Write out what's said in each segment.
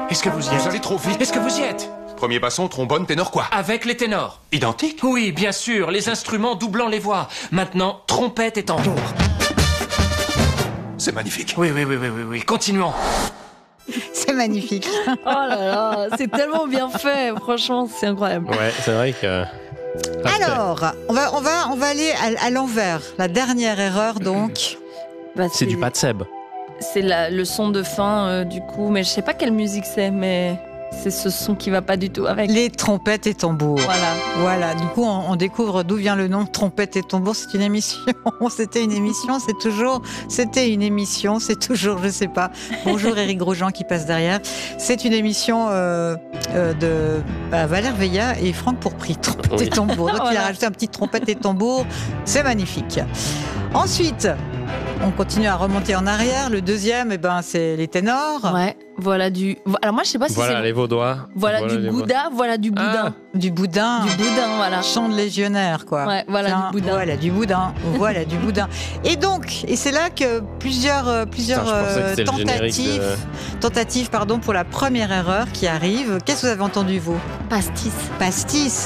Est-ce que vous y êtes? Vous allez trop vite. Est-ce que vous y êtes? Premier basson, trombone, ténor quoi? Avec les ténors. Identique? Oui, bien sûr, les instruments doublant les voix. Maintenant, trompette et tambour. C'est magnifique. Oui, continuons. C'est magnifique. Oh là là, c'est tellement bien fait. Franchement, c'est incroyable. Ouais, c'est vrai que... Alors, on va aller à l'envers. La dernière erreur, donc. Bah, C'est du pas de Seb. C'est le son de fin, du coup. Mais je sais pas quelle musique c'est, mais c'est ce son qui va pas du tout avec. Les trompettes et tambours. Voilà. Du coup, on découvre d'où vient le nom Trompette et tambour. C'est une émission. C'était une émission. C'est toujours, je sais pas. Bonjour Éric Grosjean qui passe derrière. C'est une émission de Valère Veillat et Franck Pourpry. Trompette et tambour. Donc il a rajouté un petit trompette et tambour. C'est magnifique. Ensuite, on continue à remonter en arrière. Le deuxième, c'est les ténors. Ouais. Voilà du. Alors moi, je sais pas si Voilà c'est. les Vaudois. Voilà du gouda, voilà du boudin. Du boudin. Du boudin, voilà. Chant de légionnaire, quoi. Ouais, voilà. Tiens, Du boudin. Voilà du boudin. Et donc, c'est là que plusieurs Putain, je pensais que c'était le générique tentatives pour la première erreur qui arrive. Qu'est-ce que vous avez entendu, vous? Pastis.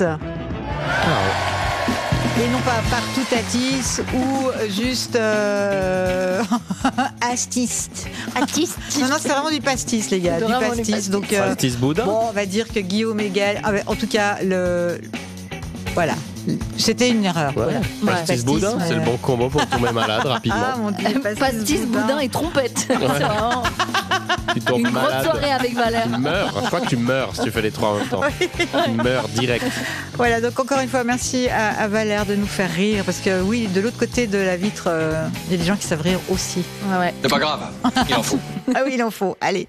Et non pas partoutatis ou juste astis. Non, c'est vraiment du pastis, les gars. Du pastis. Donc, pastis boudin. Bon, on va dire que Guillaume Égale. En tout cas, voilà. C'était une erreur. Ouais. Voilà. Pastis boudin, c'est le bon combo pour tomber malade rapidement. Ah mon Dieu, Pastis, boudin et trompette. C'est vraiment Tu tombes une grosse malade. soirée avec Valère. Tu meurs. Je crois que tu meurs si tu fais les trois en même temps. Tu meurs direct. Voilà, donc encore une fois, merci à Valère de nous faire rire. Parce que oui, de l'autre côté de la vitre, il y a des gens qui savent rire aussi. Ouais. C'est pas grave, il en faut. Ah oui, il en faut. Allez.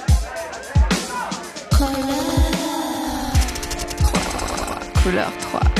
Couleur 3.